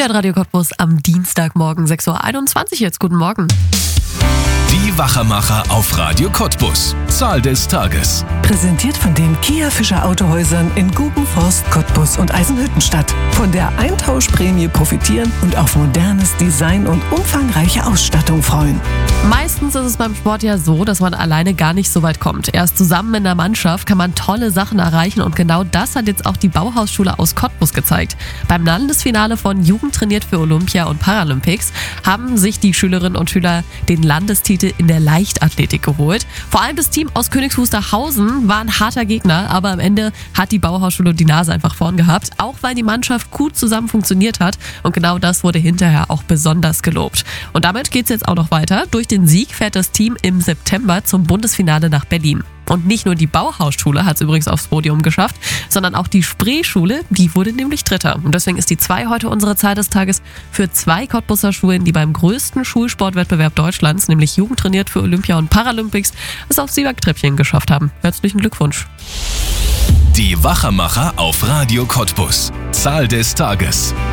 Hier hat Radio Cottbus am Dienstagmorgen 6.21 Uhr jetzt. Guten Morgen. Die Wachermacher auf Radio Cottbus. Zahl des Tages. Präsentiert von den Kia Fischer Autohäusern in Gubenforst, Cottbus und Eisenhüttenstadt. Von der Eintauschprämie profitieren und auf modernes Design und umfangreiche Ausstattung freuen. Meistens ist es beim Sport ja so, dass man alleine gar nicht so weit kommt. Erst zusammen in der Mannschaft kann man tolle Sachen erreichen und genau das hat jetzt auch die Bauhausschule aus Cottbus gezeigt. Beim Landesfinale von Jugend trainiert für Olympia und Paralympics haben sich die Schülerinnen und Schüler den Landestitel in der Leichtathletik geholt. Vor allem das Team aus Königs Wusterhausen war ein harter Gegner, aber am Ende hat die Bauhausschule die Nase einfach vorn gehabt, auch weil die Mannschaft gut zusammen funktioniert hat und genau das wurde hinterher auch besonders gelobt. Und damit geht es jetzt auch noch weiter. Durch den Sieg fährt das Team im September zum Bundesfinale nach Berlin. Und nicht nur die Bauhausschule hat es übrigens aufs Podium geschafft, sondern auch die Spreeschule, die wurde nämlich Dritter. Und deswegen ist die 2 heute unsere Zahl des Tages für 2 Cottbuser Schulen, die beim größten Schulsportwettbewerb Deutschlands, nämlich Jugend trainiert für Olympia und Paralympics, es aufs Siegertreppchen geschafft haben. Herzlichen Glückwunsch. Die Wachermacher auf Radio Cottbus. Zahl des Tages.